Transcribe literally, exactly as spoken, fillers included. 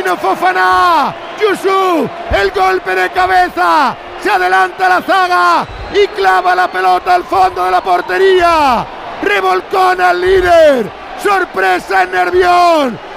Semo Fofana, Yusuf, el golpe de cabeza, se adelanta la zaga y clava la pelota al fondo de la portería. Revolcón al líder, sorpresa en Nervión,